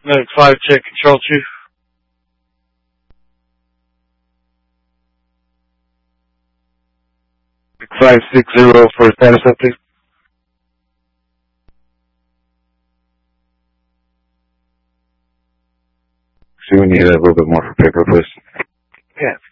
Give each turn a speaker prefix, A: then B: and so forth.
A: Medic 5, check control, Chief. 560 for status update. So we need a little bit more for paper, please. Yeah.